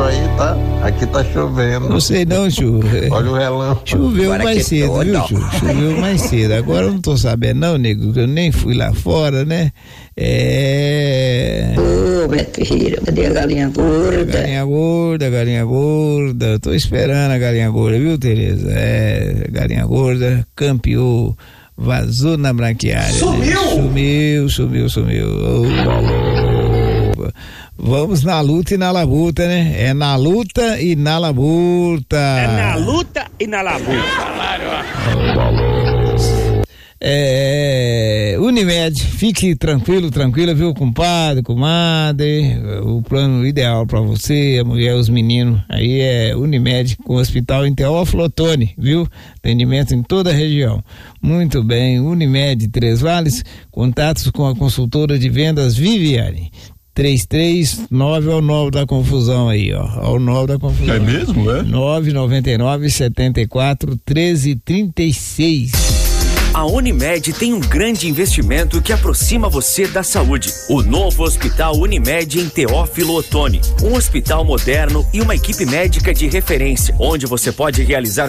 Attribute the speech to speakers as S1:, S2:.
S1: aí, tá? Aqui tá chovendo.
S2: Não sei não, Chu.
S1: Olha o relâmpago.
S2: Choveu
S3: Agora
S2: mais cedo,
S3: todo.
S2: viu, Chu? Choveu mais cedo. Agora eu não tô sabendo não, nego, que eu nem fui lá fora, né?
S4: Ô, Beto Ferreira, cadê a galinha gorda?
S2: Galinha gorda. Tô esperando a galinha gorda, viu, Tereza? Galinha gorda, campeou, vazou na branquiária. Sumiu. Vamos na luta e na labuta, né? É na luta e na labuta. Unimed, fique tranquila, viu, compadre, comadre. O plano ideal pra você, a mulher, os meninos, aí é Unimed, com hospital em Teófilo Otoni, viu? Atendimento em toda a região. Muito bem, Unimed Três Vales, contatos com a consultora de vendas Viviane. 339 é o 9 da confusão aí, ó. É o 9 da confusão.
S5: É mesmo, é?
S2: 999 74 13 36.
S6: A Unimed tem um grande investimento que aproxima você da saúde. O novo Hospital Unimed em Teófilo Otoni. Um hospital moderno e uma equipe médica de referência, onde você pode realizar